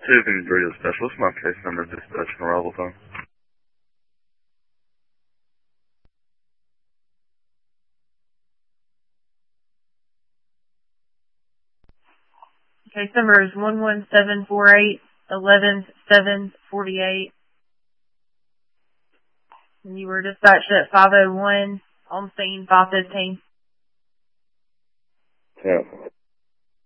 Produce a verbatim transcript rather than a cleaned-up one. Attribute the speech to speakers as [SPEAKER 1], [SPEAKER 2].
[SPEAKER 1] Two Vintage Radio Specialist, my case number, dispatch and arrival time.
[SPEAKER 2] Case number is one one seven four eight, eleven seven forty-eight. And you were dispatched at five oh one, on scene five fifteen.
[SPEAKER 1] Yeah.